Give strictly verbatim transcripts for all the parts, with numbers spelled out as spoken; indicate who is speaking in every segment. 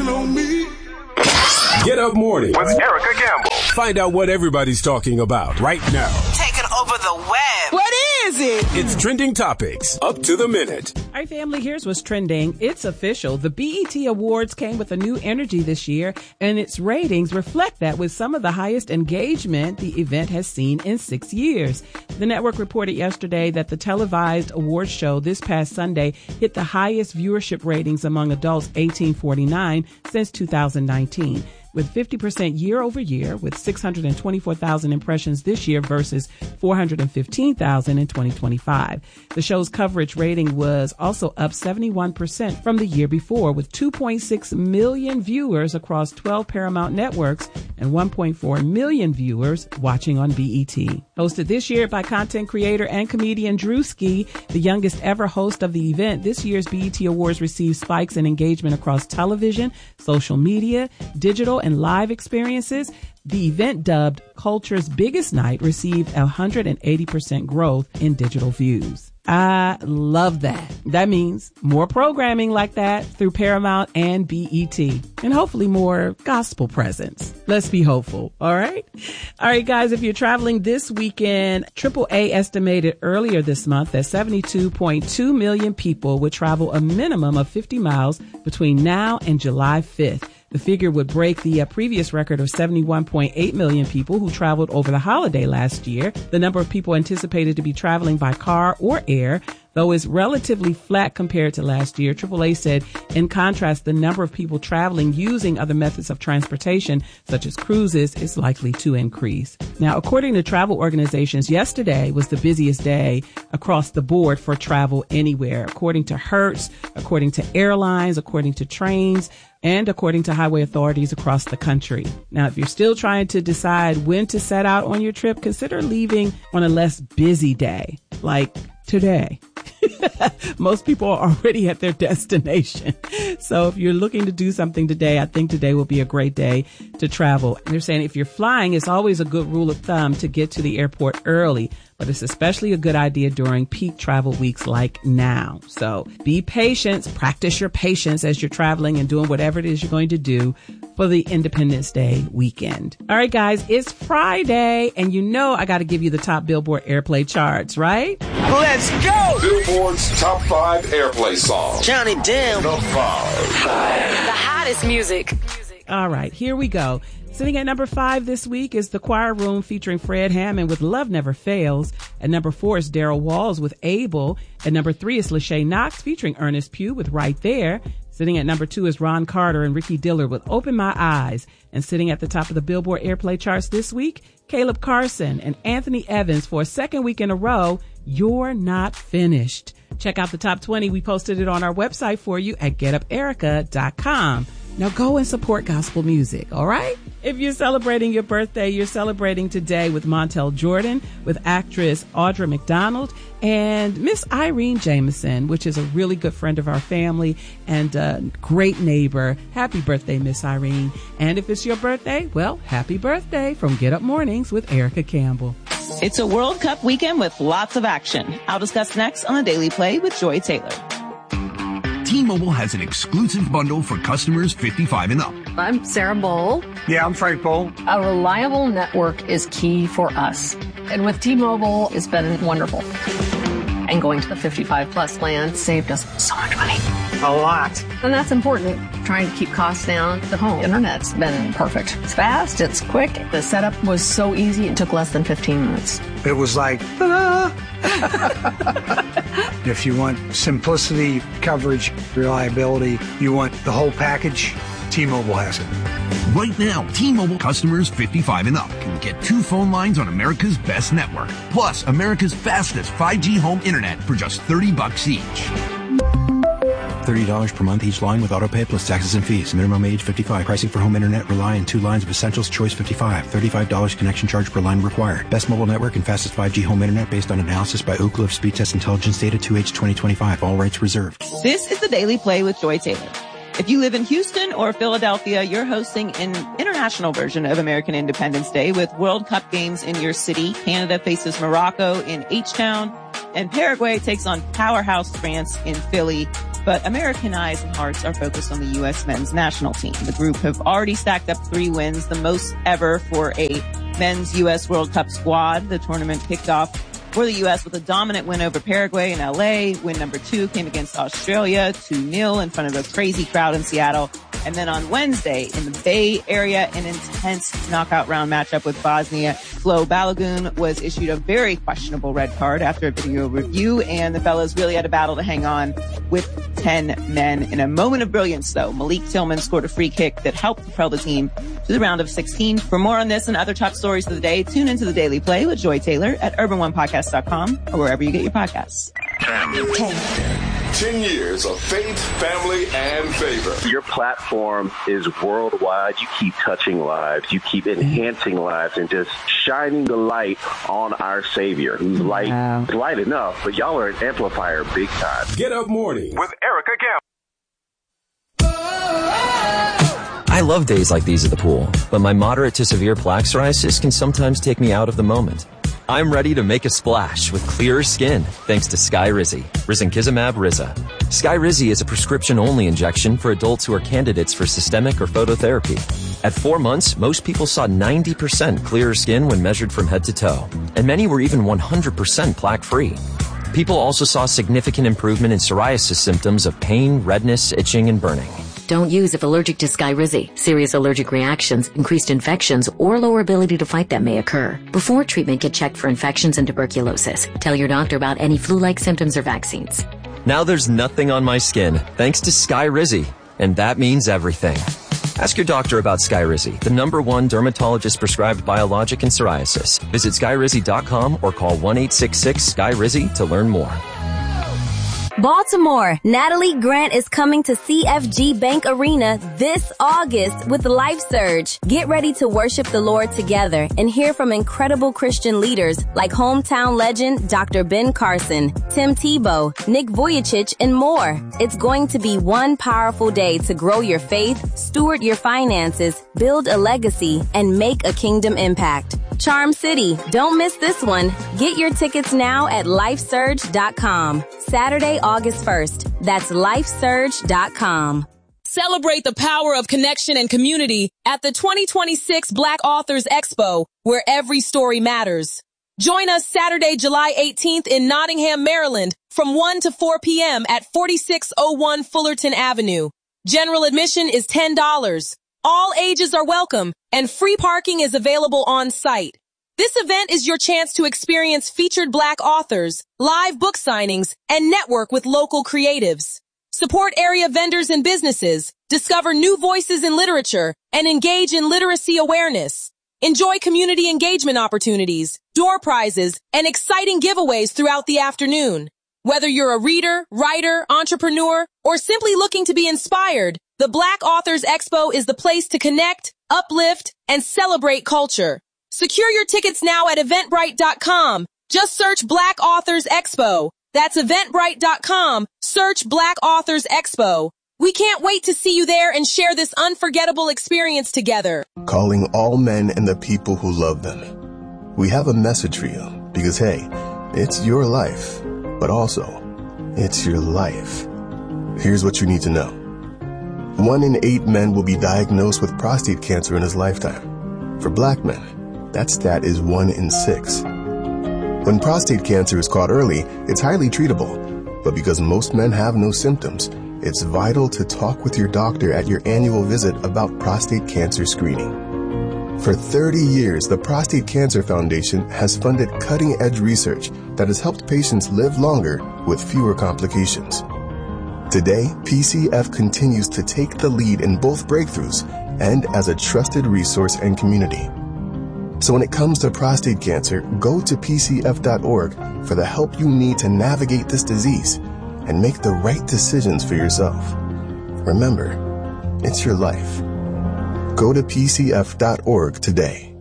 Speaker 1: know me.
Speaker 2: Get Up Morning
Speaker 3: with Erica Campbell.
Speaker 2: Find out what everybody's talking about right now.
Speaker 4: Taking over the web.
Speaker 5: What is it?
Speaker 2: It's Trending Topics, up to the minute.
Speaker 5: All right, family, here's what's trending. It's official. The B E T Awards came with a new energy this year, and its ratings reflect that with some of the highest engagement the event has seen in six years. The network reported yesterday that the televised awards show this past Sunday hit the highest viewership ratings among adults eighteen to forty-nine since two thousand nineteen. With fifty percent year over year, with six hundred twenty-four thousand impressions this year versus four hundred fifteen thousand in twenty twenty-five. The show's coverage rating was also up seventy-one percent from the year before, with two point six million viewers across twelve Paramount networks and one point four million viewers watching on B E T. Hosted this year by content creator and comedian Drewski, the youngest ever host of the event, this year's B E T Awards received spikes in engagement across television, social media, digital, and live experiences. The event, dubbed Culture's Biggest Night, received one hundred eighty percent growth in digital views. I love that. That means more programming like that through Paramount and B E T, and hopefully more gospel presence. Let's be hopeful. All right. All right, guys, if you're traveling this weekend, triple A estimated earlier this month that seventy-two point two million people would travel a minimum of fifty miles between now and July fifth. The figure would break the uh, previous record of seventy-one point eight million people who traveled over the holiday last year. The number of people anticipated to be traveling by car or air, though, is relatively flat compared to last year. triple A said, in contrast, the number of people traveling using other methods of transportation, such as cruises, is likely to increase. Now, according to travel organizations, yesterday was the busiest day across the board for travel anywhere. According to Hertz, according to airlines, according to trains, and according to highway authorities across the country. Now, if you're still trying to decide when to set out on your trip, consider leaving on a less busy day, like today. Most people are already at their destination. So if you're looking to do something today, I think today will be a great day to travel. And they're saying if you're flying, it's always a good rule of thumb to get to the airport early, but it's especially a good idea during peak travel weeks like now. So be patient, practice your patience as you're traveling and doing whatever it is you're going to do for the Independence Day weekend. All right, guys, it's Friday, and you know I got to give you the top Billboard Airplay charts, right?
Speaker 4: Let's go!
Speaker 1: Billboard's top five airplay songs.
Speaker 4: Count it down.
Speaker 1: Number five.
Speaker 6: The hottest music.
Speaker 5: All right, here we go. Sitting at number five this week is The Choir Room featuring Fred Hammond with Love Never Fails. At number four is Daryl Walls with Able. At number three is Lachey Knox featuring Ernest Pugh with Right There. Sitting at number two is Ron Carter and Ricky Dillard with Open My Eyes. And sitting at the top of the Billboard Airplay charts this week, Caleb Carson and Anthony Evans for a second week in a row, You're Not Finished. Check out the top twenty. We posted it on our website for you at get up erica dot com. Now go and support gospel music, all right? If you're celebrating your birthday, you're celebrating today with Montel Jordan, with actress Audra McDonald, and Miss Irene Jameson, which is a really good friend of our family and a great neighbor. Happy birthday, Miss Irene. And if it's your birthday, well, happy birthday from Get Up Mornings with Erica Campbell.
Speaker 7: It's a World Cup weekend with lots of action. I'll discuss next on A Daily Play with Joy Taylor.
Speaker 8: T-Mobile has an exclusive bundle for customers fifty-five and up.
Speaker 9: I'm Sarah Bowl.
Speaker 10: Yeah, I'm Frank Bowl.
Speaker 9: A reliable network is key for us. And with T-Mobile, it's been wonderful. And going to the fifty-five plus plan saved us so much money.
Speaker 10: A lot.
Speaker 9: And that's important. Trying to keep costs down. The home internet's been perfect. It's fast, it's quick. The setup was so easy, it took less than fifteen minutes.
Speaker 10: It was like, ah. If you want simplicity, coverage, reliability, you want the whole package, T-Mobile has it.
Speaker 8: Right now, T-Mobile customers fifty-five and up can get two phone lines on America's best network, plus America's fastest five G home internet for just thirty bucks each.
Speaker 11: thirty dollars per month each line with autopay plus taxes and fees. Minimum age fifty-five. Pricing for home internet rely on two lines of Essentials Choice fifty-five. thirty-five dollars connection charge per line required. Best mobile network and fastest five G home internet based on analysis by Ookla of Speed Test Intelligence Data two H twenty twenty-five. All rights reserved.
Speaker 7: This is the Daily Play with Joy Taylor. If you live in Houston or Philadelphia, you're hosting an international version of American Independence Day with World Cup games in your city. Canada faces Morocco in H-Town, and Paraguay takes on powerhouse France in Philly. but American eyes and hearts are focused on the U S men's national team. The group have already stacked up three wins, the most ever for a men's U S World Cup squad. The tournament kicked off for the U S with a dominant win over Paraguay in L A. Win number two came against Australia, two nil in front of a crazy crowd in Seattle. And then on Wednesday in the Bay Area, an intense knockout round matchup with Bosnia. Flo Balogun was issued a very questionable red card after a video review, and the fellas really had a battle to hang on with ten men. In a moment of brilliance, though, Malik Tillman scored a free kick that helped propel the team to the round of sixteen. For more on this and other top stories of the day, tune into the Daily Play with Joy Taylor at urban one podcast dot com or wherever you get your podcasts.
Speaker 1: Ten. Ten years of faith, family, and favor.
Speaker 3: Your platform is worldwide. You keep touching lives. You keep enhancing lives and just shining the light on our Savior, who's light, wow. light enough, but y'all are an amplifier big time.
Speaker 2: Get Up Morning
Speaker 1: with Erica Gamble.
Speaker 12: I love days like these at the pool, but my moderate to severe plaque psoriasis can sometimes take me out of the moment. I'm ready to make a splash with clearer skin thanks to Skyrizi, Risankizumab Riza. Skyrizi is a prescription-only injection for adults who are candidates for systemic or phototherapy. At four months, most people saw ninety percent clearer skin when measured from head to toe, and many were even one hundred percent plaque-free. People also saw significant improvement in psoriasis symptoms of pain, redness, itching, and burning.
Speaker 13: Don't use if allergic to Skyrizi. Serious allergic reactions, increased infections, or lower ability to fight them may occur. Before treatment, get checked for infections and tuberculosis. Tell your doctor about any flu-like symptoms or vaccines.
Speaker 12: Now there's nothing on my skin, thanks to Skyrizi, and that means everything. Ask your doctor about Skyrizi, the number one dermatologist-prescribed biologic in psoriasis. Visit skyrizi dot com or call one eight six six S K Y R I Z I to learn more.
Speaker 14: Baltimore, Natalie Grant is coming to C F G Bank Arena this August with Life Surge. Get ready to worship the Lord together and hear from incredible Christian leaders like hometown legend Doctor Ben Carson, Tim Tebow, Nick Vujicic, and more. It's going to be one powerful day to grow your faith, steward your finances, build a legacy, and make a kingdom impact. Charm City, don't miss this one. Get your tickets now at life surge dot com. Saturday, August first. That's life surge dot com.
Speaker 15: Celebrate the power of connection and community at the twenty twenty-six Black Authors Expo, where every story matters. Join us Saturday, July eighteenth in Nottingham, Maryland from one to four p.m. at forty-six oh one Fullerton Avenue. General admission is ten dollars. All ages are welcome, and free parking is available on site. This event is your chance to experience featured Black authors, live book signings, and network with local creatives. Support area vendors and businesses, discover new voices in literature, and engage in literacy awareness. Enjoy community engagement opportunities, door prizes, and exciting giveaways throughout the afternoon. Whether you're a reader, writer, entrepreneur, or simply looking to be inspired, the Black Authors Expo is the place to connect, uplift, and celebrate culture. Secure your tickets now at eventbrite dot com. Just search Black Authors Expo. That's eventbrite dot com. Search Black Authors Expo. We can't wait to see you there and share this unforgettable experience together.
Speaker 16: Calling all men and the people who love them. We have a message for you because, hey, it's your life, but also it's your life. Here's what you need to know. One in eight men will be diagnosed with prostate cancer in his lifetime. For black men, that stat is one in six. When prostate cancer is caught early, it's highly treatable. But because most men have no symptoms, it's vital to talk with your doctor at your annual visit about prostate cancer screening. For thirty years, the Prostate Cancer Foundation has funded cutting-edge research that has helped patients live longer with fewer complications. Today, P C F continues to take the lead in both breakthroughs and as a trusted resource and community. So when it comes to prostate cancer, go to P C F dot org for the help you need to navigate this disease and make the right decisions for yourself. Remember, it's your life. Go to P C F dot org today.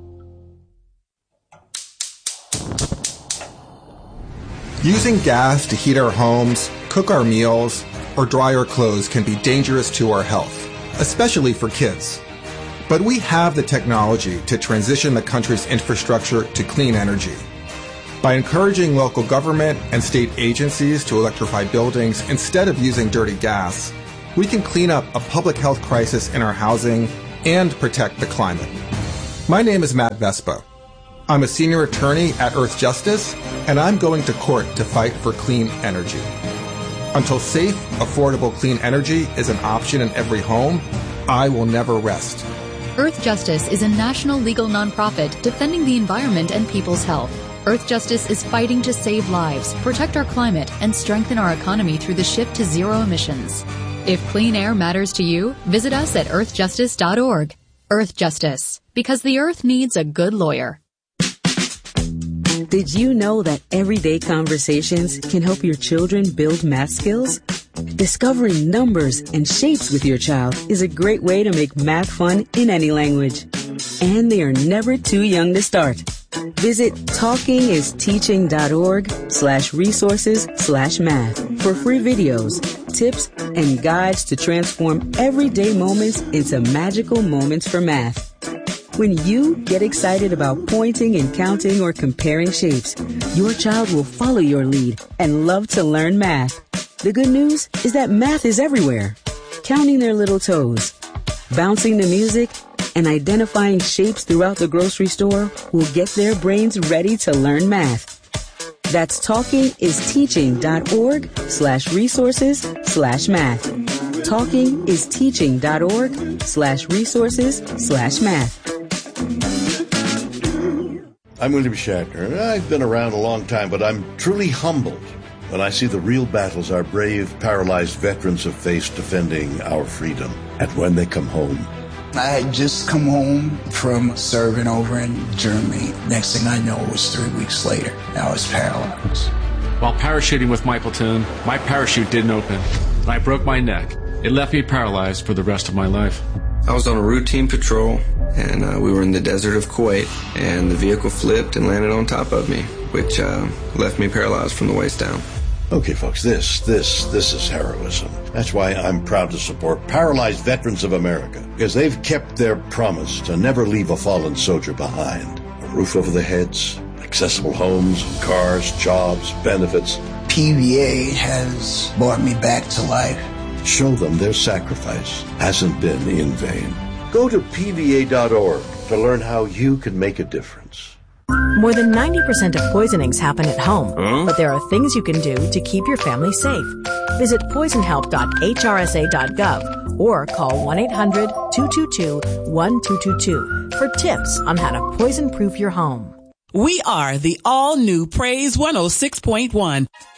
Speaker 17: Using gas to heat our homes, cook our meals, or dry our clothes can be dangerous to our health, especially for kids. But we have the technology to transition the country's infrastructure to clean energy. By encouraging local government and state agencies to electrify buildings instead of using dirty gas, we can clean up a public health crisis in our housing and protect the climate. My name is Matt Vespa. I'm a senior attorney at Earth Justice, and I'm going to court to fight for clean energy. Until safe, affordable clean energy is an option in every home, I will never rest.
Speaker 18: Earth Justice is a national legal nonprofit defending the environment and people's health. Earth Justice is fighting to save lives, protect our climate, and strengthen our economy through the shift to zero emissions. If clean air matters to you, visit us at earth justice dot org. Earth Justice, because the earth needs a good lawyer.
Speaker 19: Did you know that everyday conversations can help your children build math skills? Discovering numbers and shapes with your child is a great way to make math fun in any language. And they are never too young to start. Visit talking is teaching dot org slash resources slash math for free videos, tips, and guides to transform everyday moments into magical moments for math. When you get excited about pointing and counting or comparing shapes, your child will follow your lead and love to learn math. The good news is that math is everywhere. Counting their little toes, bouncing the music, and identifying shapes throughout the grocery store will get their brains ready to learn math. That's talking is teaching dot org slash resources slash math. talking is teaching dot org slash resources slash math.
Speaker 20: I'm William Shatner. I've been around a long time, but I'm truly humbled when I see the real battles our brave, paralyzed veterans have faced defending our freedom. And when they come home,
Speaker 21: I had just come home from serving over in Germany. Next thing I know, it was three weeks later. I was paralyzed.
Speaker 22: While parachuting with my platoon, my parachute didn't open, and I broke my neck. It left me paralyzed for the rest of my life.
Speaker 23: I was on a routine patrol, and uh, we were in the desert of Kuwait, and the vehicle flipped and landed on top of me, which uh, left me paralyzed from the waist down.
Speaker 20: Okay, folks, this, this, this is heroism. That's why I'm proud to support Paralyzed Veterans of America, because they've kept their promise to never leave a fallen soldier behind. A roof over their heads, accessible homes, cars, jobs, benefits.
Speaker 21: P V A has brought me back to life.
Speaker 20: Show them their sacrifice hasn't been in vain. Go to P V A dot org to learn how you can make a difference.
Speaker 24: More than ninety percent of poisonings happen at home, huh? But there are things you can do to keep your family safe. Visit poison help dot H R S A dot gov or call one eight hundred two two two one two two two for tips on how to poison-proof your home.
Speaker 5: We are the all-new Praise one oh six point one.